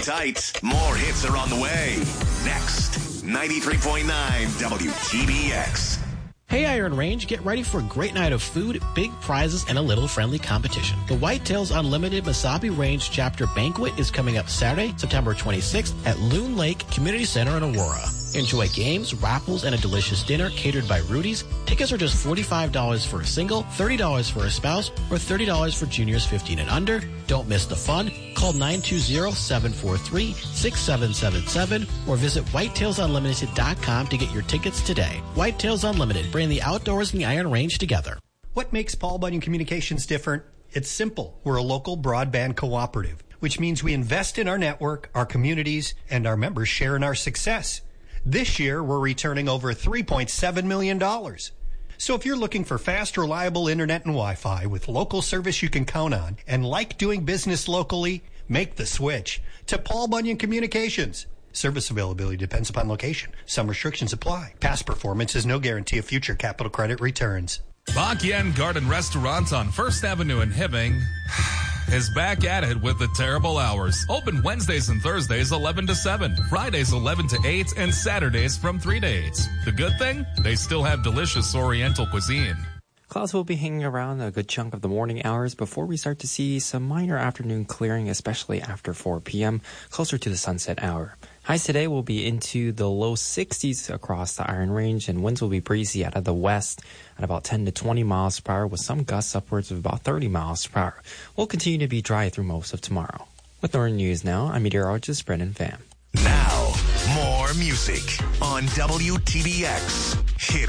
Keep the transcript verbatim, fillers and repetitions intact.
tight. More hits are on the way. Next, ninety-three point nine W T B X. Hey Iron Range, get ready for a great night of food, big prizes, and a little friendly competition. The Whitetails Unlimited Mesabi Range Chapter Banquet is coming up Saturday, September twenty-sixth at Loon Lake Community Center in Aurora. Enjoy games, raffles, and a delicious dinner catered by Rudy's. Tickets are just forty-five dollars for a single, thirty dollars for a spouse, or thirty dollars for juniors fifteen and under. Don't miss the fun. Call nine two zero, seven four three, six seven seven seven or visit whitetails unlimited dot com to get your tickets today. Whitetails Unlimited, bringing the outdoors and the Iron Range together. What makes Paul Bunyan Communications different? It's simple. We're a local broadband cooperative, which means we invest in our network, our communities, and our members share in our success. This year, we're returning over three point seven million dollars. So if you're looking for fast, reliable internet and Wi-Fi with local service you can count on and like doing business locally, make the switch to Paul Bunyan Communications. Service availability depends upon location. Some restrictions apply. Past performance is no guarantee of future capital credit returns. Bak Yen Garden Restaurant on First Avenue in Hibbing is back at it with the terrible hours. Open Wednesdays and Thursdays eleven to seven, Fridays eleven to eight, and Saturdays from three to eight. The good thing? They still have delicious Oriental cuisine. Clouds will be hanging around a good chunk of the morning hours before we start to see some minor afternoon clearing, especially after four p.m., closer to the sunset hour. Highs today will be into the low sixties across the Iron Range, and winds will be breezy out of the west at about ten to twenty miles per hour, with some gusts upwards of about thirty miles per hour. We'll continue to be dry through most of tomorrow. With Northern News now, I'm meteorologist Brendan Pham. Now, more music on W T B X. Hit